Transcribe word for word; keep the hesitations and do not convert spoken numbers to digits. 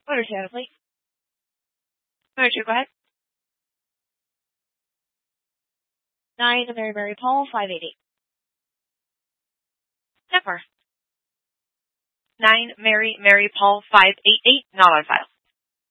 Motor data, please. Motor two, go ahead. Nine, Mary Mary Paul, five eighty. Never. Nine, Mary Mary Paul, five eight eight, not on file.